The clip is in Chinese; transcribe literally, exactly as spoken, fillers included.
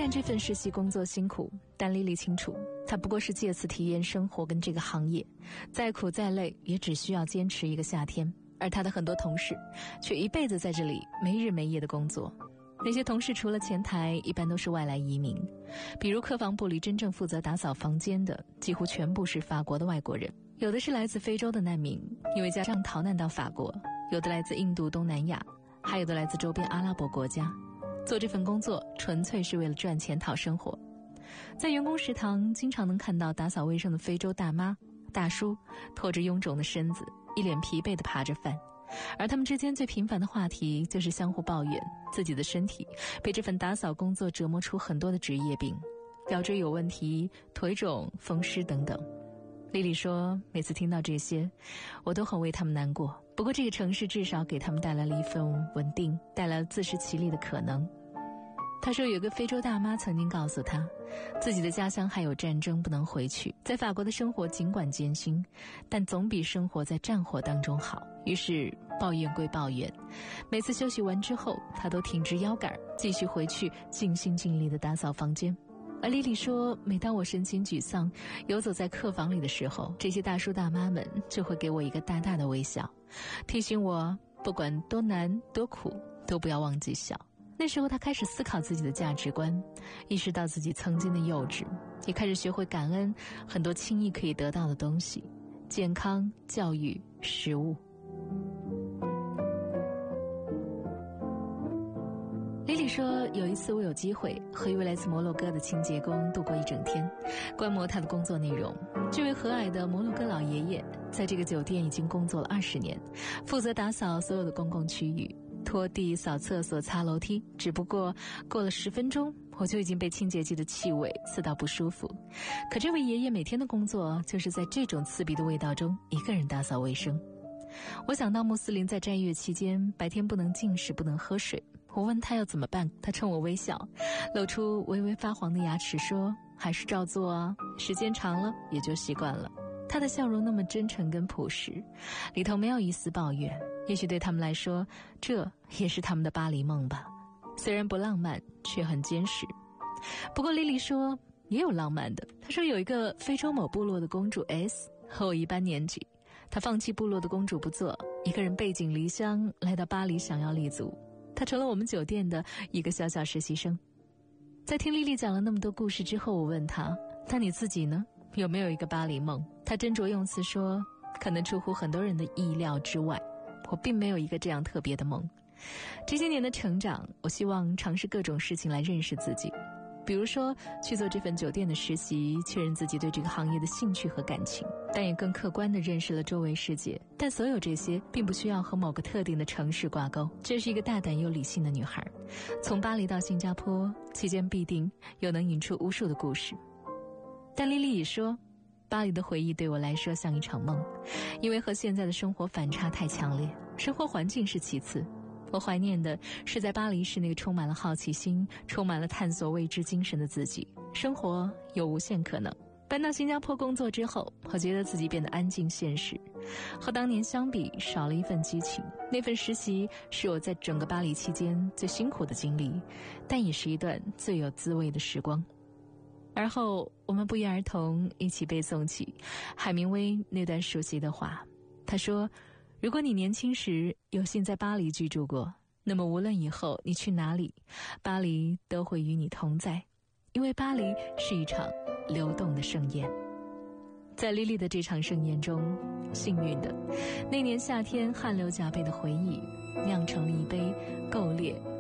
然这份实习工作辛苦，但莉莉清楚，她不过是借此体验生活跟这个行业，再苦再累也只需要坚持一个夏天。而她的很多同事却一辈子在这里没日没夜的工作。那些同事除了前台，一般都是外来移民，比如客房部里真正负责打扫房间的几乎全部是法国的外国人，有的是来自非洲的难民，因为家长逃难到法国，有的来自印度东南亚，还有的来自周边阿拉伯国家。做这份工作纯粹是为了赚钱讨生活。在员工食堂经常能看到打扫卫生的非洲大妈大叔，拖着臃肿的身子，一脸疲惫地扒着饭，而他们之间最频繁的话题就是相互抱怨自己的身体被这份打扫工作折磨出很多的职业病，腰椎有问题，腿肿，风湿等等。莉莉说，每次听到这些我都很为他们难过，不过这个城市至少给他们带来了一份稳定，带来了自食其力的可能。她说有个非洲大妈曾经告诉她，自己的家乡还有战争不能回去，在法国的生活尽管艰辛，但总比生活在战火当中好。于是抱怨归抱怨，每次休息完之后，她都挺直腰杆，继续回去尽心尽力地打扫房间。而莉莉说，每当我神情沮丧游走在客房里的时候，这些大叔大妈们就会给我一个大大的微笑，提醒我不管多难多苦都不要忘记笑。那时候她开始思考自己的价值观，意识到自己曾经的幼稚，也开始学会感恩很多轻易可以得到的东西，健康、教育、食物。莉莉说，有一次我有机会和一位来自摩洛哥的清洁工度过一整天，观摩他的工作内容。这位和蔼的摩洛哥老爷爷在这个酒店已经工作了二十年，负责打扫所有的公共区域，拖地、扫厕所、擦楼梯。只不过过了十分钟，我就已经被清洁剂的气味刺到不舒服。可这位爷爷每天的工作就是在这种刺鼻的味道中一个人打扫卫生。我想到穆斯林在斋月期间白天不能进食，不能喝水。我问他要怎么办，他冲我微笑，露出微微发黄的牙齿说，还是照做啊，时间长了也就习惯了。他的笑容那么真诚跟朴实，里头没有一丝抱怨。也许对他们来说，这也是他们的巴黎梦吧，虽然不浪漫，却很坚实。不过莉莉说也有浪漫的。她说有一个非洲某部落的公主 S 和我一般年纪，她放弃部落的公主不做，一个人背井离乡来到巴黎想要立足。她成了我们酒店的一个小小实习生。在听莉莉讲了那么多故事之后，我问她，那你自己呢？有没有一个巴黎梦？她斟酌用词说，可能出乎很多人的意料之外，我并没有一个这样特别的梦。这些年的成长，我希望尝试各种事情来认识自己，比如说去做这份酒店的实习，确认自己对这个行业的兴趣和感情，但也更客观地认识了周围世界。但所有这些并不需要和某个特定的城市挂钩。这是一个大胆又理性的女孩，从巴黎到新加坡期间必定又能引出无数的故事。但莉莉也说，巴黎的回忆对我来说像一场梦，因为和现在的生活反差太强烈。生活环境是其次，我怀念的是在巴黎时那个充满了好奇心，充满了探索未知精神的自己。生活有无限可能。搬到新加坡工作之后，我觉得自己变得安静现实，和当年相比少了一份激情。那份实习是我在整个巴黎期间最辛苦的经历，但也是一段最有滋味的时光。而后我们不约而同一起背诵起海明威那段熟悉的话。他说，如果你年轻时有幸在巴黎居住过，那么无论以后你去哪里，巴黎都会与你同在，因为巴黎是一场流动的盛宴。在莉莉的这场盛宴中，幸运的那年夏天汗流浃背的回忆酿成了一杯够烈